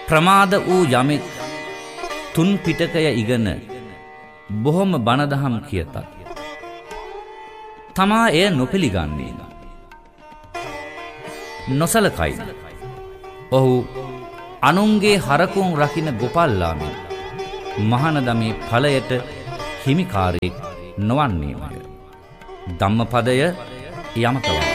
ප්‍රමාද වූ යමෙක් තුන් පිටකය ඉගෙන බොහොම බණදහම් කියතත් තමා එය නොපිළිගන්නේ නොසලකයි. ඔහු අනුන්ගේ හරකුන් රකින්න ගොපල්ලාමෙන් මහානදමේ ඵලයට හිමිකාරයෙක් නොවන්නේමය. ධම්මපදය යමක